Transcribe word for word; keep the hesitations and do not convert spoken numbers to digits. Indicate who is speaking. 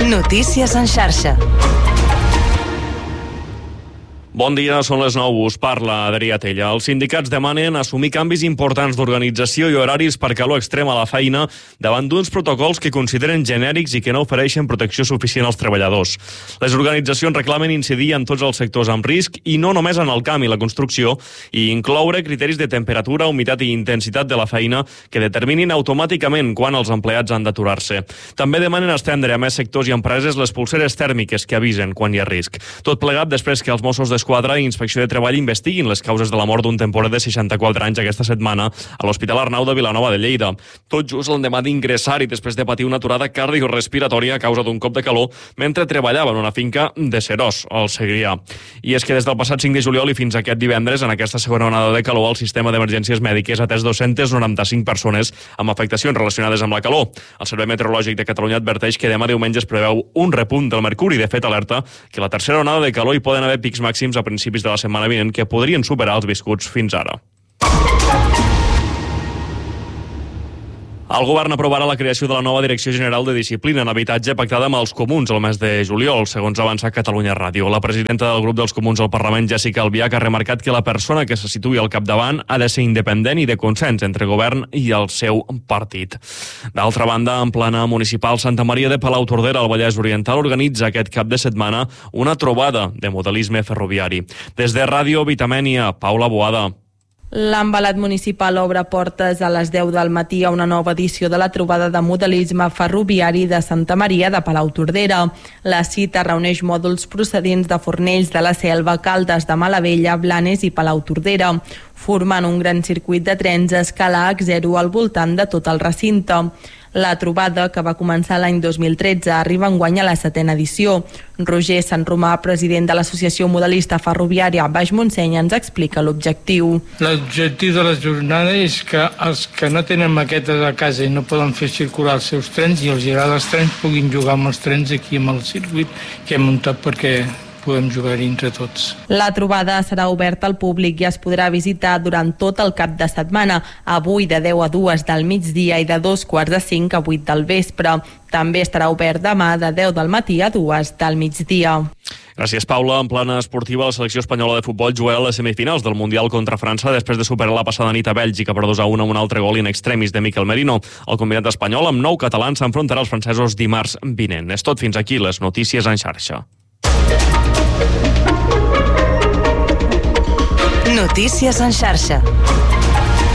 Speaker 1: Notícies en xarxa.
Speaker 2: Bon dia, són les nou, us parla Adrià Tella. Els sindicats demanen assumir canvis importants d'organització i horaris per calor extrem a la feina davant d'uns protocols que consideren genèrics i que no ofereixen protecció suficient als treballadors. Les organitzacions reclamen incidir en tots els sectors amb risc i no només en el camp i la construcció, i incloure criteris de temperatura, humitat i intensitat de la feina que determinin automàticament quan els empleats han d'aturar-se. També demanen estendre a més sectors i empreses les pulseres tèrmiques que avisen quan hi ha risc. Tot plegat després que els Mossos d'Esquadra Esquadra i Inspecció de Treball investiguin les causes de la mort d'un temporer de seixanta-quatre anys aquesta setmana a l'Hospital Arnau de Vilanova de Lleida. Tot just l'endemà d'ingressar-hi després de patir una aturada cardiorrespiratòria a causa d'un cop de calor mentre treballava en una finca de Serós, al Segrià. I és que des del passat cinc de juliol i fins aquest divendres, en aquesta segona onada de calor, el sistema d'emergències mèdiques ha atès dos-centes noranta-cinc persones amb afectacions relacionades amb la calor. El Servei Meteorològic de Catalunya adverteix que demà diumenge es preveu un repunt del mercuri. De fet, alerta que la tercera onada de calor hi poden haver pics màxims a principis de la setmana vinent que podrien superar els viscuts fins ara. El govern aprovarà la creació de la nova Direcció General de Disciplina en Habitatge pactada amb els comuns el mes de juliol, segons avança Catalunya Ràdio. La presidenta del grup dels comuns al Parlament, Jessica Albiach, ha remarcat que la persona que se situï al capdavant ha de ser independent i de consens entre govern i el seu partit. D'altra banda, en plana municipal, Santa Maria de Palautordera, al Vallès Oriental, organitza aquest cap de setmana una trobada de modelisme ferroviari. Des de Ràdio Vitamènia, Paula Boada.
Speaker 3: L'embalat municipal obre portes a les deu del matí a una nova edició de la trobada de modelisme ferroviari de Santa Maria de Palautordera. La cita reuneix mòduls procedents de Fornells, de la Selva, Caldes de Malavella, Blanes i Palautordera, formant un gran circuit de trens a escala H zero al voltant de tot el recinte. La trobada, que va començar l'any dos mil tretze, arriba enguany a la setena edició. Roger Sant Romà, president de l'Associació Modelista Ferroviària Baix Montseny, ens explica l'objectiu.
Speaker 4: L'objectiu de la jornada és que els que no tenen maquetes a casa i no poden fer circular els seus trens i els agrada els trens puguin jugar amb els trens aquí amb el circuit que hem muntat perquè podem jugar-hi entre tots.
Speaker 3: La trobada serà oberta al públic i es podrà visitar durant tot el cap de setmana, avui de deu a dues del migdia i de dos quarts de cinc a vuit del vespre. També estarà obert demà de deu del matí a dues del migdia.
Speaker 2: Gràcies, Paula. En plana esportiva, la selecció espanyola de futbol juga a les semifinals del Mundial contra França després de superar la passada nit a Bèlgica per dos a un amb un altre gol in extremis de Mikel Merino. El combinat espanyol amb nou catalans s'enfrontarà als francesos dimarts vinent. És tot, fins aquí les notícies en xarxa.
Speaker 1: Notícies en xarxa.